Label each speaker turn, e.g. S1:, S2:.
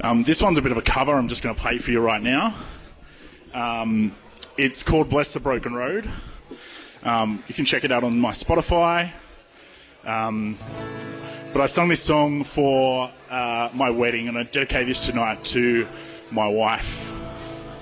S1: This one's a bit of a cover. I'm just going to play for you right now. It's called Bless the Broken Road. You can check it out on my Spotify. But I sung this song for my wedding, and I dedicate this tonight to my wife.